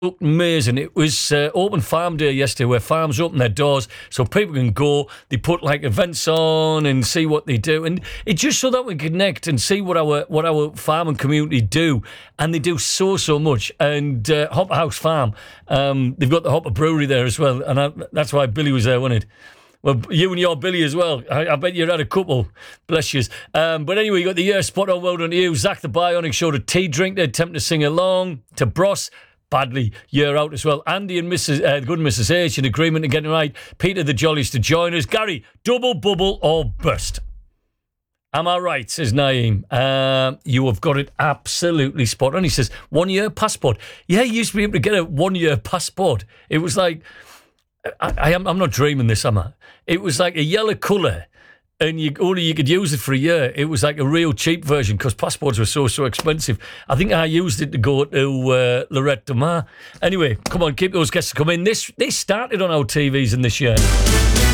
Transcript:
looked amazing. It was open farm day yesterday where farms open their doors so people can go. They put like events on and see what they do. And it's just so that we connect and see what our farming community do. And they do so much. And Hopper House Farm, they've got the Hopper Brewery there as well. And that's why Billy was there, wasn't it? Well, you and your Billy as well. I bet you had a couple. Bless you. But anyway, you got the year spot on. Well done to you. Zach the Bionic showed a tea drink. They attempt to sing along. To Bros, badly year out as well. Andy and good Mrs. H in agreement to getting right. Peter the Jollies to join us. Gary, double bubble or bust? Am I right, says Naeem. You have got it absolutely spot on. He says, 1 year passport. Yeah, you used to be able to get a 1 year passport. It was like, I'm not dreaming this, am I? It was like a yellow colour, and you could use it for a year. It was like a real cheap version because passports were so expensive. I think I used it to go to Lorette de Mar. Anyway, come on, keep those guests coming. This started on our TVs in this year.